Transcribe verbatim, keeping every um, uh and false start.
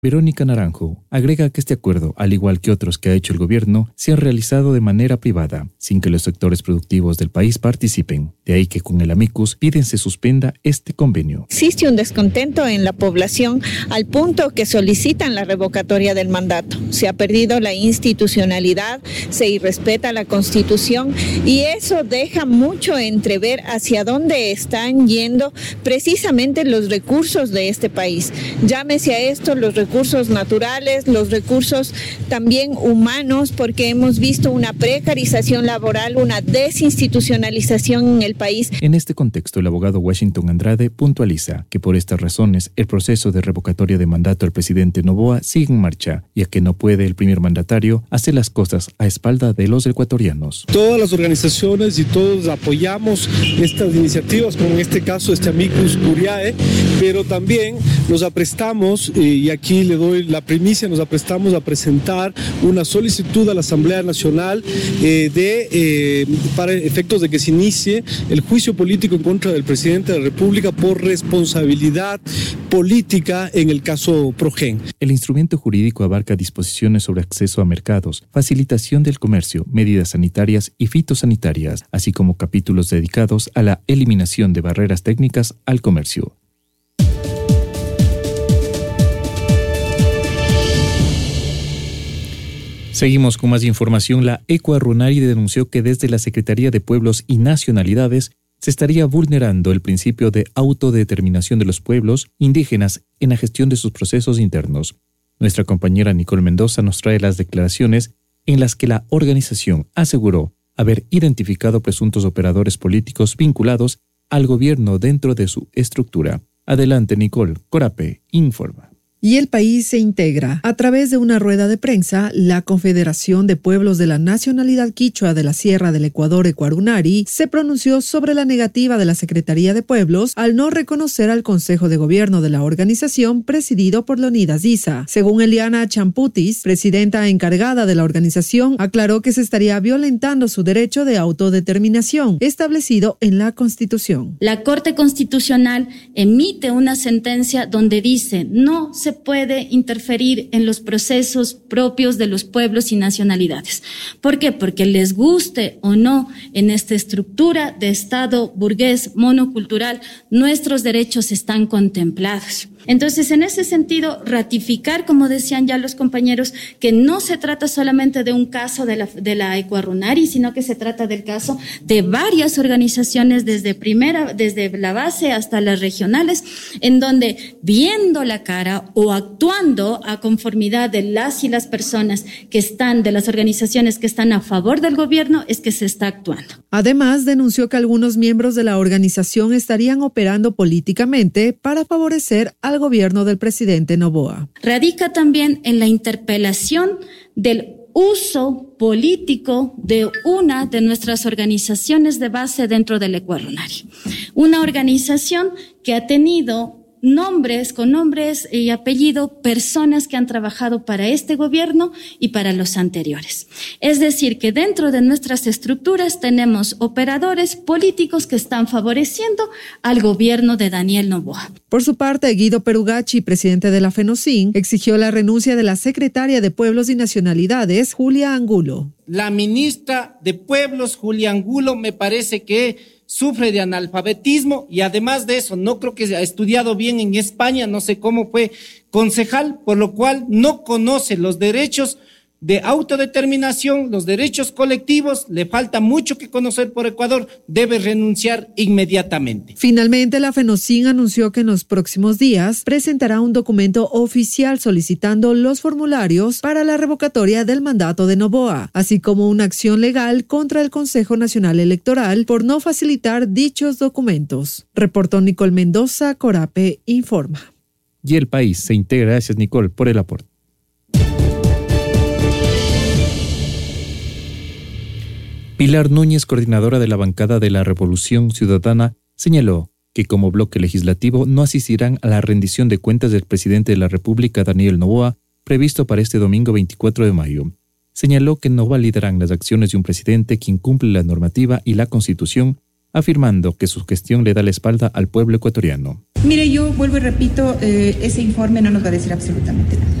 Verónica Naranjo agrega que este acuerdo, al igual que otros que ha hecho el gobierno, se han realizado de manera privada, sin que los sectores productivos del país participen. De ahí que con el amicus piden se suspenda este convenio. Existe un descontento en la población al punto que solicitan la revocatoria del mandato. Se ha perdido la institucionalidad, se irrespeta la Constitución y eso deja mucho entrever hacia dónde están yendo precisamente los recursos de este país. Llámese a esto los recursos recursos naturales, los recursos también humanos, porque hemos visto una precarización laboral, una desinstitucionalización en el país. En este contexto, el abogado Washington Andrade puntualiza que por estas razones el proceso de revocatoria de mandato al presidente Noboa sigue en marcha, ya que no puede el primer mandatario hacer las cosas a espalda de los ecuatorianos. Todas las organizaciones y todos apoyamos estas iniciativas, como en este caso este amicus curiae, pero también nos aprestamos, y aquí le doy la primicia, nos aprestamos a presentar una solicitud a la Asamblea Nacional eh, de, eh, para efectos de que se inicie el juicio político en contra del presidente de la República por responsabilidad política en el caso Progen. El instrumento jurídico abarca disposiciones sobre acceso a mercados, facilitación del comercio, medidas sanitarias y fitosanitarias, así como capítulos dedicados a la eliminación de barreras técnicas al comercio. Seguimos con más información. La Ecuarunari denunció que desde la Secretaría de Pueblos y Nacionalidades se estaría vulnerando el principio de autodeterminación de los pueblos indígenas en la gestión de sus procesos internos. Nuestra compañera Nicole Mendoza nos trae las declaraciones en las que la organización aseguró haber identificado presuntos operadores políticos vinculados al gobierno dentro de su estructura. Adelante, Nicole. Corape informa. Y el país se integra. A través de una rueda de prensa, la Confederación de Pueblos de la Nacionalidad Quichua de la Sierra del Ecuador, Ecuarunari, se pronunció sobre la negativa de la Secretaría de Pueblos al no reconocer al Consejo de Gobierno de la organización presidido por Leonidas Issa. Según Eliana Champutis, presidenta encargada de la organización, aclaró que se estaría violentando su derecho de autodeterminación establecido en la Constitución. La Corte Constitucional emite una sentencia donde dice no se puede interferir en los procesos propios de los pueblos y nacionalidades. ¿Por qué? Porque les guste o no en esta estructura de Estado burgués monocultural, nuestros derechos están contemplados. Entonces, en ese sentido, ratificar, como decían ya los compañeros, que no se trata solamente de un caso de la, de la Ecuarunari, sino que se trata del caso de varias organizaciones desde primera, desde la base hasta las regionales, en donde viendo la cara o actuando a conformidad de las y las personas que están, de las organizaciones que están a favor del gobierno, es que se está actuando. Además, denunció que algunos miembros de la organización estarían operando políticamente para favorecer a al gobierno del presidente Noboa. Radica también en la interpelación del uso político de una de nuestras organizaciones de base dentro del Ecuarunari. Una organización que ha tenido nombres, con nombres y apellido, personas que han trabajado para este gobierno y para los anteriores. Es decir, que dentro de nuestras estructuras tenemos operadores políticos que están favoreciendo al gobierno de Daniel Noboa. Por su parte, Guido Perugachi, presidente de la FENOCIN, exigió la renuncia de la secretaria de Pueblos y Nacionalidades, Julia Angulo. La ministra de Pueblos, Julia Angulo, me parece que sufre de analfabetismo y además de eso no creo que ha estudiado bien en España, no sé cómo fue concejal, por lo cual no conoce los derechos de autodeterminación, los derechos colectivos, le falta mucho que conocer por Ecuador, debe renunciar inmediatamente. Finalmente, la FENOCIN anunció que en los próximos días presentará un documento oficial solicitando los formularios para la revocatoria del mandato de Noboa, así como una acción legal contra el Consejo Nacional Electoral por no facilitar dichos documentos. Reportó Nicole Mendoza, Corape informa. Y el país se integra. Gracias, Nicole, por el aporte. Pilar Núñez, coordinadora de la bancada de la Revolución Ciudadana, señaló que como bloque legislativo no asistirán a la rendición de cuentas del presidente de la República, Daniel Noboa, previsto para este domingo veinticuatro de mayo. Señaló que no validarán las acciones de un presidente que incumple la normativa y la Constitución afirmando que su gestión le da la espalda al pueblo ecuatoriano. Mire, yo vuelvo y repito, eh, ese informe no nos va a decir absolutamente nada.